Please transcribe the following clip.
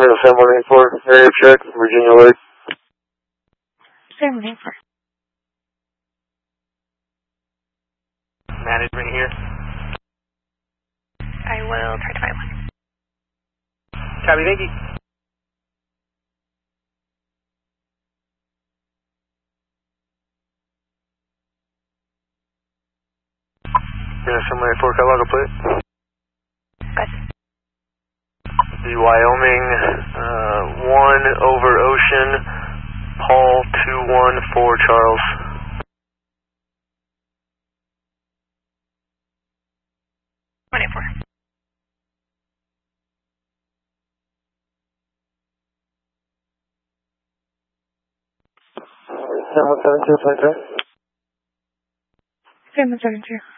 San 184, area check, Virginia Lake. San 184. Management here. I will try to find one. Copy, thank you. San 184, Calaga plate. Gotcha. The Wyoming 1 over Ocean, Paul 214 Charles. San 172, 23. San 172.